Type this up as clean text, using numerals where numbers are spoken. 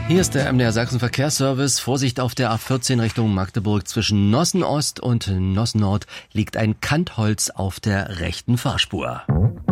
Hier ist der MDR Sachsen Verkehrsservice. Vorsicht auf der A14 Richtung Magdeburg. Zwischen Nossen Ost und Nossen Nord liegt ein Kantholz auf der rechten Fahrspur.